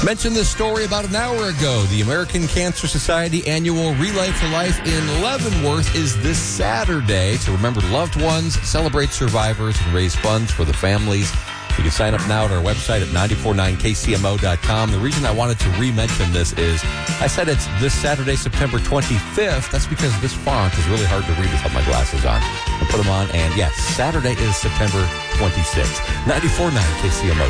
Mentioned this story about an hour ago. The American Cancer Society annual Relay for Life in Leavenworth is this Saturday to remember loved ones, celebrate survivors, and raise funds for the families. You can sign up now at our website at 949kcmo.com. The reason I wanted to re-mention this is I said it's this Saturday, September 25th. That's because this font is really hard to read without my glasses on. I put them on, and yes, Saturday is September 26th. 949 KCMO.